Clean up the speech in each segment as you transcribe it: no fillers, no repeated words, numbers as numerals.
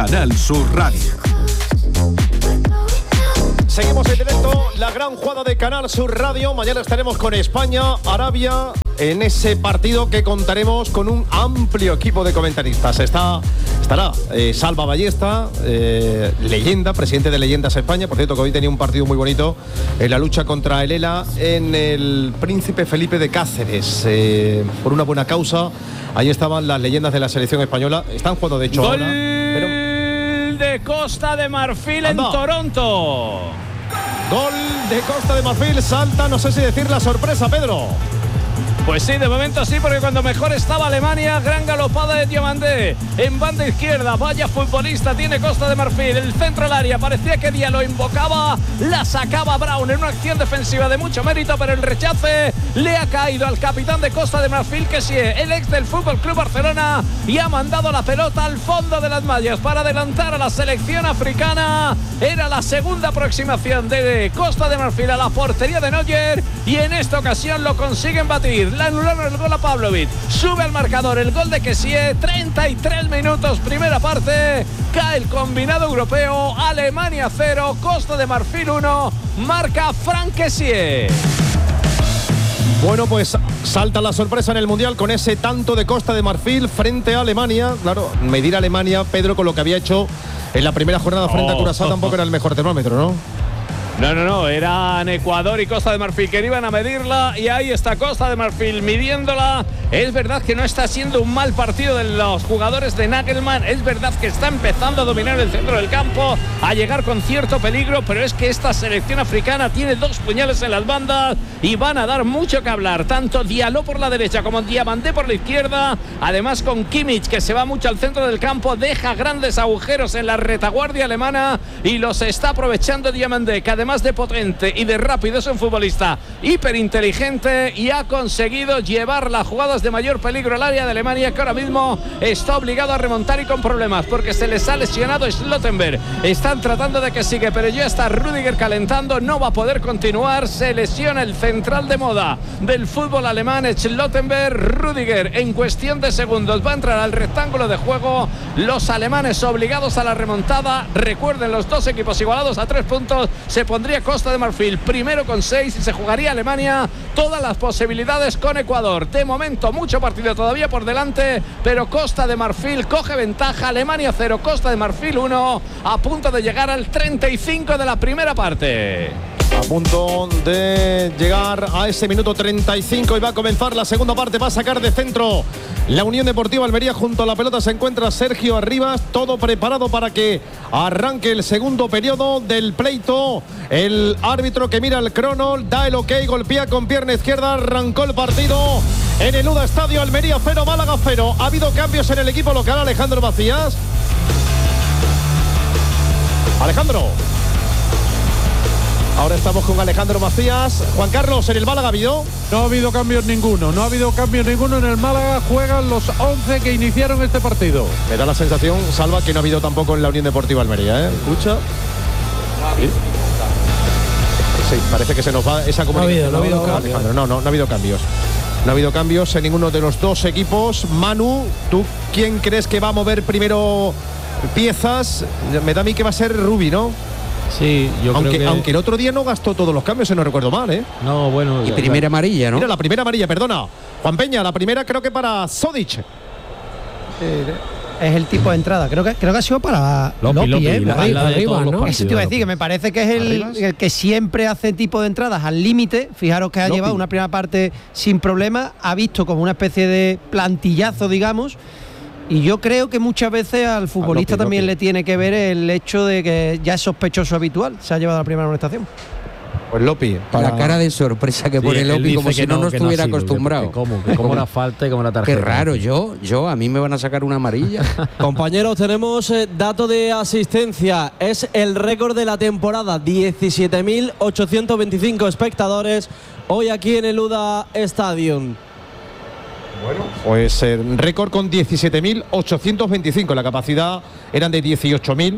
Canal Sur Radio. Seguimos en directo, la gran jugada de Canal Sur Radio. Mañana estaremos con España, Arabia, en ese partido que contaremos con un amplio equipo de comentaristas. Estará Salva Ballesta, leyenda, presidente de Leyendas España. Por cierto, que hoy tenía un partido muy bonito en la lucha contra el ELA en el Príncipe Felipe de Cáceres, por una buena causa. Ahí estaban las leyendas de la selección española. Están jugando, de hecho, ahora. De Costa de Marfil en Toronto. Gol de Costa de Marfil. Salta, no sé si decir la sorpresa, Pedro. Pues sí, de momento sí, porque cuando mejor estaba Alemania, gran galopada de Diomandé en banda izquierda. Vaya futbolista tiene Costa de Marfil. El centro del área, parecía que Díaz lo invocaba, la sacaba Brown en una acción defensiva de mucho mérito, pero el rechace le ha caído al capitán de Costa de Marfil, que sí, el ex del Fútbol Club Barcelona, y ha mandado la pelota al fondo de las mallas para adelantar a la selección africana. Era la segunda aproximación de Costa de Marfil a la portería de Neuer, y en esta ocasión lo consiguen batir. Le anularon el gol a Pavlovic. Sube al marcador el gol de Kessie. 33 minutos, primera parte. Cae el combinado europeo. Alemania 0, Costa de Marfil 1. Marca Franck Kessie. Bueno, pues salta la sorpresa en el Mundial con ese tanto de Costa de Marfil frente a Alemania. Claro, medir a Alemania, Pedro, con lo que había hecho en la primera jornada frente a Curazao, tampoco era el mejor termómetro, ¿no? No, eran Ecuador y Costa de Marfil que iban a medirla, y ahí está Costa de Marfil midiéndola. Es verdad que no está siendo un mal partido de los jugadores de Nagelmann, es verdad que está empezando a dominar el centro del campo, a llegar con cierto peligro, pero es que esta selección africana tiene dos puñales en las bandas y van a dar mucho que hablar, tanto Diallo por la derecha como Diomandé por la izquierda, además con Kimmich, que se va mucho al centro del campo, deja grandes agujeros en la retaguardia alemana y los está aprovechando Diomandé, que además de potente y de rápido es un futbolista hiperinteligente y ha conseguido llevar las jugadas de mayor peligro al área de Alemania, que ahora mismo está obligado a remontar y con problemas porque se les ha lesionado Schlottenberg. Están tratando de que siga, pero ya está Rüdiger calentando, no va a poder continuar, se lesiona el central de moda del fútbol alemán, Schlottenberg. Rüdiger en cuestión de segundos va a entrar al rectángulo de juego. Los alemanes obligados a la remontada. Recuerden, los dos equipos igualados a 3 puntos. Se pondría Costa de Marfil primero con 6 y se jugaría Alemania todas las posibilidades con Ecuador. De momento mucho partido todavía por delante, pero Costa de Marfil coge ventaja. Alemania 0, Costa de Marfil 1, a punto de llegar al 35 de la primera parte. A punto de llegar a ese minuto 35 y va a comenzar la segunda parte. Va a sacar de centro la Unión Deportiva Almería. Junto a la pelota se encuentra Sergio Arribas. Todo preparado para que arranque el segundo periodo del pleito. El árbitro que mira el crono, da el ok, golpea con pierna izquierda. Arrancó el partido en el UDA Estadio. Almería 0, Málaga 0. Ha habido cambios en el equipo local. Alejandro Macías. Alejandro. Ahora estamos con Alejandro Macías. Juan Carlos, ¿en el Málaga ha habido? No ha habido cambios ninguno. No ha habido cambios ninguno en el Málaga. Juegan los 11 que iniciaron este partido. Me da la sensación, Salva, que no ha habido tampoco en la Unión Deportiva Almería, ¿eh? ¿Escucha? Sí, parece que se nos va esa comunicación. No ha habido cambios. Alejandro, no ha habido cambios. No ha habido cambios en ninguno de los dos equipos. Manu, ¿tú quién crees que va a mover primero piezas? Me da a mí que va a ser Rubi, ¿no? Sí, yo creo que... Aunque el otro día no gastó todos los cambios, si no recuerdo mal, ¿eh? No, bueno... Y primera amarilla, ¿no? Mira, la primera amarilla, perdona. Juan Peña, la primera creo que para Sodic. Es el tipo de entrada. Creo que ha sido para Lopi, arriba, ¿no? Eso te iba a decir, que me parece que es el que siempre hace tipo de entradas al límite. Fijaros que ha llevado una primera parte sin problema. Ha visto como una especie de plantillazo, digamos. Y yo creo que muchas veces al futbolista también le tiene que ver el hecho de que ya es sospechoso habitual. Se ha llevado la primera amonestación. Pues Lopi, la cara de sorpresa que pone Lopi, como si no estuviera acostumbrado. ¿Cómo la falta y como la tarjeta? Qué raro, a mí me van a sacar una amarilla. Compañeros, tenemos dato de asistencia. Es el récord de la temporada, 17.825 espectadores hoy aquí en el UDA Stadium. Bueno, pues récord con 17.825. La capacidad eran de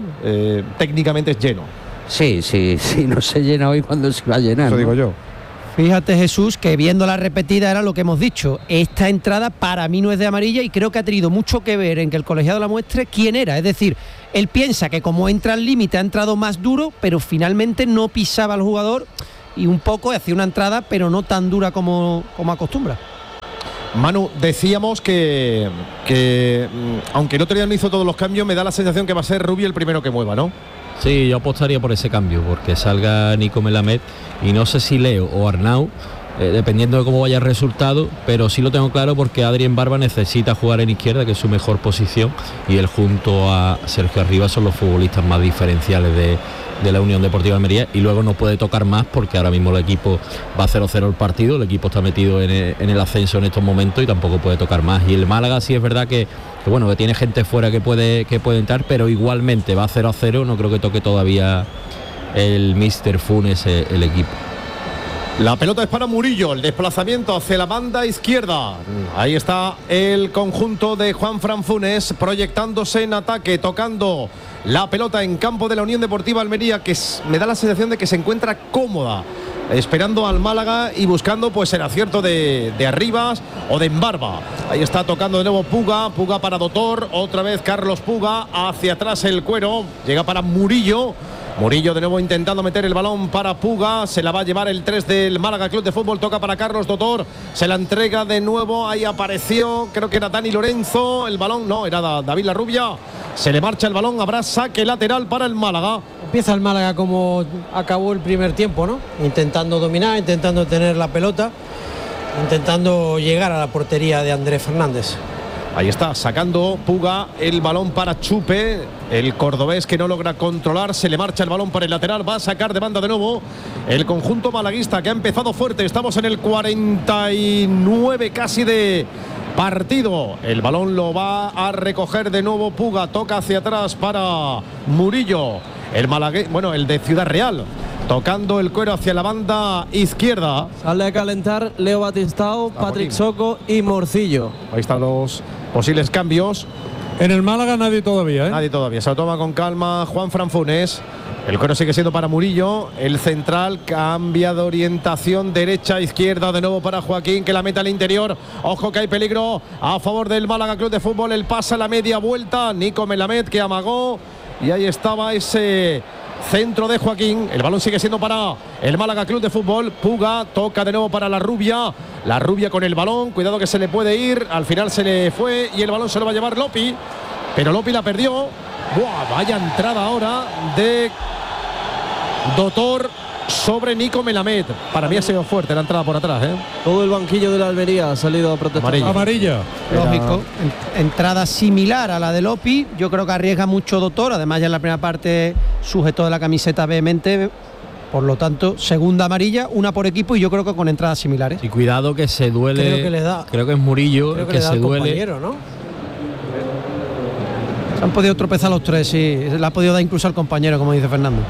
18.000. Técnicamente es lleno. Sí, no se llena hoy cuando se va a llenar. Eso digo yo. Fíjate, Jesús, que viendo la repetida era lo que hemos dicho. Esta entrada para mí no es de amarilla y creo que ha tenido mucho que ver en que el colegiado la muestre quién era. Es decir, él piensa que como entra al límite ha entrado más duro, pero finalmente no pisaba al jugador y un poco hacía una entrada, pero no tan dura como acostumbra. Manu, decíamos que aunque el otro día no hizo todos los cambios, me da la sensación que va a ser Rubi el primero que mueva, ¿no? Sí, yo apostaría por ese cambio, porque salga Nico Melamed y no sé si Leo o Arnau, dependiendo de cómo vaya el resultado, pero sí lo tengo claro porque Adrián Barba necesita jugar en izquierda, que es su mejor posición, y él junto a Sergio Arribas son los futbolistas más diferenciales de la Unión Deportiva Almería, y luego no puede tocar más porque ahora mismo el equipo va 0-0 el partido, el equipo está metido en el ascenso en estos momentos y tampoco puede tocar más. Y el Málaga sí es verdad que tiene gente fuera que puede entrar, pero igualmente va 0-0, no creo que toque todavía el Mr. Funes el equipo. La pelota es para Murillo, el desplazamiento hacia la banda izquierda. Ahí está el conjunto de Juanfran Funes proyectándose en ataque, tocando la pelota en campo de la Unión Deportiva Almería, que me da la sensación de que se encuentra cómoda, esperando al Málaga y buscando pues el acierto de Arribas o de Embarba. Ahí está tocando de nuevo Puga para Dotor, otra vez Carlos Puga, hacia atrás el Cuero, llega para Murillo de nuevo intentando meter el balón para Puga, se la va a llevar el 3 del Málaga Club de Fútbol, toca para Carlos Dotor, se la entrega de nuevo, ahí apareció, creo que era Dani Lorenzo, el balón, no, era David Larrubia, se le marcha el balón, habrá saque lateral para el Málaga. Empieza el Málaga como acabó el primer tiempo, ¿no? Intentando dominar, intentando tener la pelota, intentando llegar a la portería de Andrés Fernández. Ahí está, sacando Puga el balón para Chupe, el cordobés que no logra controlar, se le marcha el balón para el lateral, va a sacar de banda de nuevo el conjunto malaguista que ha empezado fuerte, estamos en el 49 casi de partido, el balón lo va a recoger de nuevo Puga, toca hacia atrás para Murillo, el malagueño, bueno, el de Ciudad Real, tocando el Cuero hacia la banda izquierda. Sale a calentar Leo Batistao, Patrick Soco y Morcillo. Ahí están los posibles cambios. En el Málaga nadie todavía, Nadie todavía, se lo toma con calma Juanfran Funes. El Cuero sigue siendo para Murillo, el central cambia de orientación derecha izquierda de nuevo para Joaquín, que la mete al interior. Ojo que hay peligro a favor del Málaga Club de Fútbol, el pase a la media vuelta, Nico Melamed que amagó y ahí estaba ese centro de Joaquín, el balón sigue siendo para el Málaga Club de Fútbol. Puga toca de nuevo para Larrubia con el balón, cuidado que se le puede ir, al final se le fue y el balón se lo va a llevar Lopi, pero Lopi la perdió. ¡Buah! Vaya entrada ahora de Dotor sobre Nico Melamed. Para mí ha sido fuerte la entrada por atrás, Todo el banquillo de la Almería ha salido a protestar. Amarilla. Lógico. Entrada similar a la de Lopi. Yo creo que arriesga mucho Dotor. Además, ya en la primera parte sujetó de la camiseta vehemente. Por lo tanto, segunda amarilla, una por equipo y yo creo que con entradas similares. Y cuidado que se duele. Creo que le da. Creo que es Murillo el que se duele. ¿No? Se han podido tropezar los tres, sí. Le ha podido dar incluso al compañero, como dice Fernando.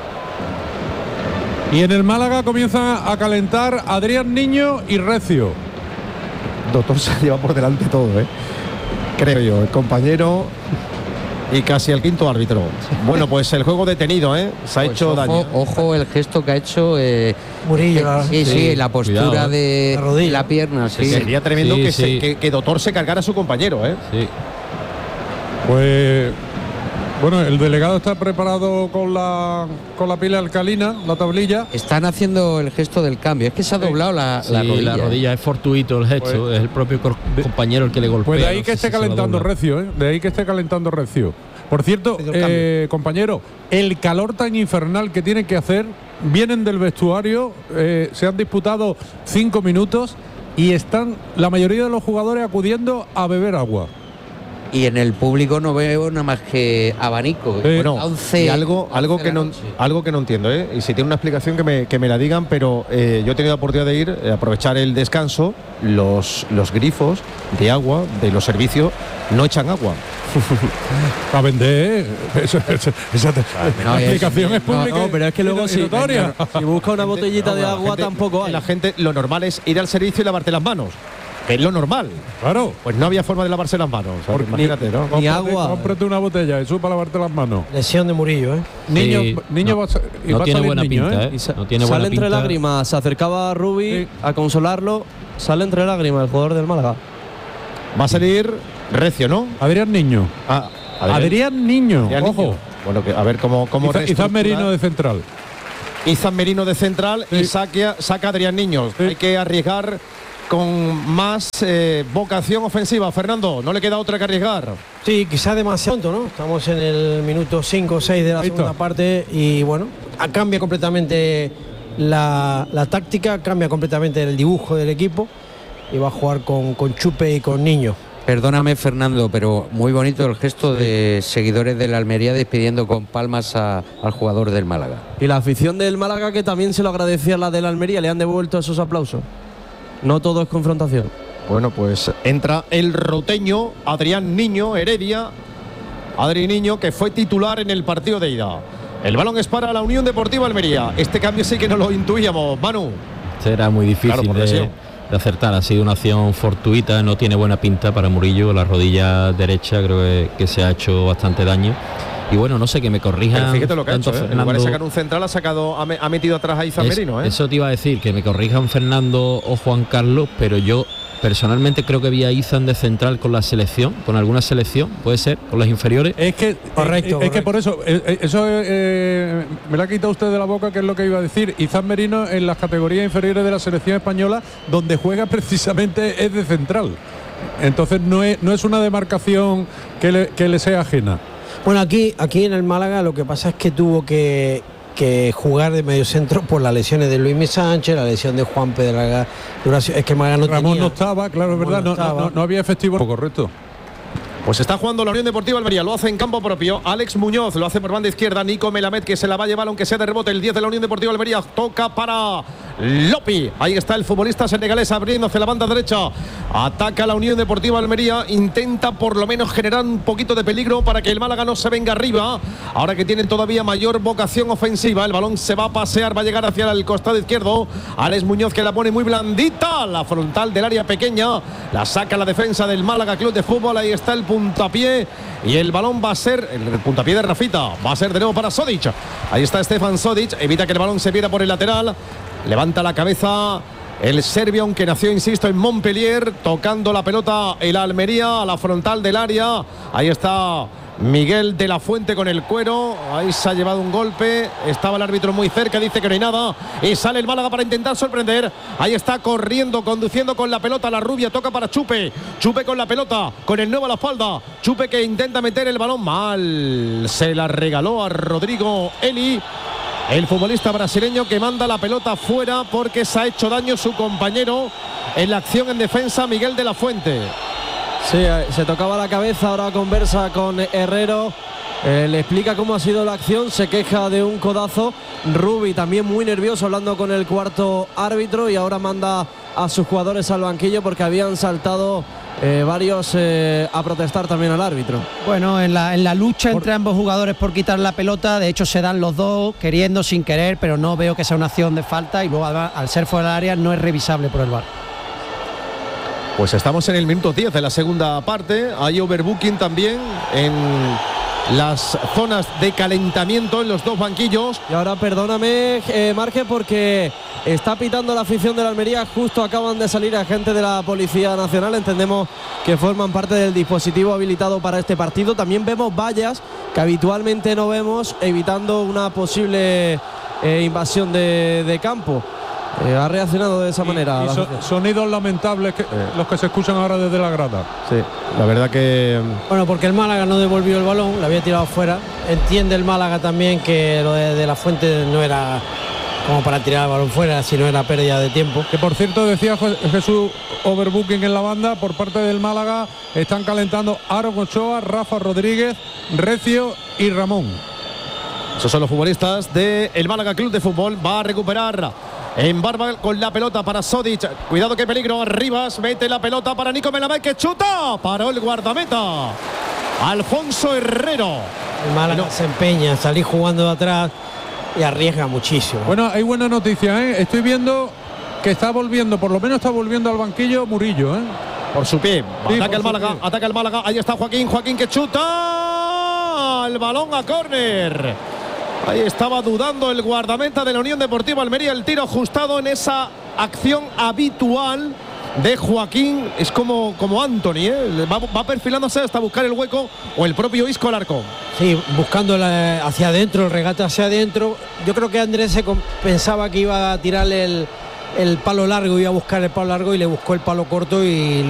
Y en el Málaga comienzan a calentar Adrián Niño y Recio. Dotor se lleva por delante todo, creo yo, el compañero y casi el quinto árbitro. Bueno, pues el juego detenido, se ha hecho daño. Ojo el gesto que ha hecho Murillo. Sí, la postura cuidado, de la rodilla, la pierna. Sí. Sería tremendo que Dotor se cargara a su compañero, Sí. Pues bueno, el delegado está preparado con la pila alcalina, la tablilla. Están haciendo el gesto del cambio. Es que se ha doblado la rodilla. La rodilla es fortuito el gesto, pues, es el propio compañero el que le golpea. Pues de ahí que esté calentando Recio, De ahí que esté calentando Recio. Por cierto, compañero, el calor tan infernal que tienen que hacer, vienen del vestuario, se han disputado 5 minutos y están la mayoría de los jugadores acudiendo a beber agua. Y en el público no veo nada más que abanico. Bueno, y algo que no entiendo, y si tiene una explicación que me la digan, pero yo he tenido la oportunidad de ir, aprovechar el descanso, los grifos de agua de los servicios no echan agua. Para vender, esa explicación es pública. No, pero es que luego si busca una botellita de agua tampoco hay. La gente, lo normal es ir al servicio y lavarte las manos. que es lo normal. Claro. Pues no había forma de lavarse las manos. O sea, imagínate, ¿no? Ni agua. Cómprate una botella, eso para lavarte las manos. Lesión de Murillo, ¿eh? Niño va no tiene buena niño, pinta, ¿eh? No tiene buena sale entre pinta. lágrimas, se acercaba a Rubi a consolarlo, sale entre lágrimas el jugador del Málaga. Va a salir Recio, ¿no? Adrián Niño. Adrián Niño, ojo. Bueno, que a ver cómo Izan Merino de central. Izan Merino de central y saca Adrián Niño. Sí. Hay que arriesgar con más vocación ofensiva. Fernando, no le queda otra que arriesgar. Sí, quizás demasiado pronto, ¿no? Estamos en el minuto 5 o 6 de la segunda parte y bueno, cambia completamente la táctica, cambia completamente el dibujo del equipo y va a jugar con Chupe y con Niño. Perdóname, Fernando, pero muy bonito el gesto de seguidores de la Almería despidiendo con palmas al jugador del Málaga. Y la afición del Málaga, que también se lo agradecía a la de la Almería, le han devuelto esos aplausos. No todo es confrontación. Bueno, pues entra el roteño Adrián Niño, Heredia. Adri Niño, que fue titular en el partido de ida. El balón es para la Unión Deportiva Almería. Este cambio sí que no lo intuíamos, Manu. Será muy difícil Claro, de acertar. Ha sido una acción fortuita, no tiene buena pinta para Murillo. La rodilla derecha creo que se ha hecho bastante daño. Y bueno, no sé, que me corrijan. Pero fíjate lo que ha hecho, Fernando, en lugar de sacar un central ha metido atrás a Izan Merino. Eso te iba a decir, que me corrijan Fernando o Juan Carlos, pero yo personalmente creo que vi a Izan de central con la selección, con alguna selección, puede ser, con las inferiores. Es que correcto. Es que por eso me la ha quitado usted de la boca, que es lo que iba a decir. Izan Merino en las categorías inferiores de la selección española, donde juega precisamente es de central. Entonces no es una demarcación que le sea ajena. Bueno, aquí en el Málaga lo que pasa es que tuvo que jugar de medio centro por las lesiones de Luis Sánchez, la lesión de Juan Pedro Duración. Es que el Málaga no Ramón tenía. no estaba, claro, es verdad, no había efectivo. Correcto. Pues está jugando la Unión Deportiva Almería, lo hace en campo propio. Alex Muñoz lo hace por banda izquierda. Nico Melamed, que se la va a llevar aunque sea de rebote. El 10 de la Unión Deportiva Almería toca para Lopi. Ahí está el futbolista senegalés abriendo hacia la banda derecha. Ataca la Unión Deportiva Almería. Intenta por lo menos generar un poquito de peligro para que el Málaga no se venga arriba. Ahora que tienen todavía mayor vocación ofensiva. El balón se va a pasear, va a llegar hacia el costado izquierdo. Alex Muñoz, que la pone muy blandita. La frontal del área pequeña. La saca la defensa del Málaga Club de Fútbol. Ahí está el puntapié y el balón va a ser el puntapié de Rafita, va a ser de nuevo para Sodic. Ahí está Stefan Sodic, evita que el balón se pierda por el lateral, levanta la cabeza el serbio, aunque nació, insisto, en Montpellier, tocando la pelota el Almería a la frontal del área. Ahí está Miguel de la Fuente con el cuero. Ahí se ha llevado un golpe. Estaba el árbitro muy cerca, dice que no hay nada. Y sale el Málaga para intentar sorprender. Ahí está corriendo, conduciendo con la pelota. La rubia toca para Chupe. Chupe con la pelota, con el nuevo a la falda. Chupe que intenta meter el balón mal. Se la regaló a Rodrigo Eli, el futbolista brasileño, que manda la pelota fuera porque se ha hecho daño su compañero en la acción en defensa, Miguel de la Fuente. Sí, se tocaba la cabeza, ahora conversa con Herrero, le explica cómo ha sido la acción, se queja de un codazo. Rubi también muy nervioso hablando con el cuarto árbitro y ahora manda a sus jugadores al banquillo porque habían saltado varios a protestar también al árbitro. Bueno, en la lucha entre ambos jugadores por quitar la pelota, de hecho se dan los dos queriendo, sin querer, pero no veo que sea una acción de falta y luego además, al ser fuera del área no es revisable por el VAR. Pues estamos en el minuto 10 de la segunda parte. Hay overbooking también en las zonas de calentamiento en los dos banquillos. Y ahora perdóname, Marge, porque está pitando la afición de la Almería. Justo acaban de salir agentes de la Policía Nacional. Entendemos que forman parte del dispositivo habilitado para este partido. También vemos vallas que habitualmente no vemos, evitando una posible invasión de campo. Ha reaccionado de esa manera. Sonidos lamentables los que se escuchan ahora desde la grada. Sí, la verdad que... Bueno, porque el Málaga no devolvió el balón, lo había tirado fuera. Entiende el Málaga también que lo de la Fuente no era como para tirar el balón fuera, sino era pérdida de tiempo. Que por cierto, decía Jesús, overbooking en la banda por parte del Málaga. Están calentando Aaron Ochoa, Rafa Rodríguez, Recio y Ramón. Esos son los futbolistas del Málaga Club de Fútbol. Va a recuperar en Barba con la pelota para Sodic. Cuidado, qué peligro. Rivas mete la pelota para Nico Melamed, que chuta. Paró el guardameta Alfonso Herrero. El Málaga se empeña a salir jugando de atrás y arriesga muchísimo. Bueno, hay buena noticia, ¿eh? Estoy viendo que está volviendo, por lo menos está volviendo al banquillo Murillo, por su pie. Sí, ataca el Málaga, ataca el Málaga. Ahí está Joaquín que chuta el balón a córner. Ahí estaba dudando el guardameta de la Unión Deportiva Almería. El tiro ajustado en esa acción habitual de Joaquín. Es como Anthony, va perfilándose hasta buscar el hueco, o el propio Isco Alarcón. Sí, buscando hacia adentro, el regate hacia adentro. Yo creo que Andrés pensaba que iba a tirarle el palo largo, iba a buscar el palo largo y le buscó el palo corto y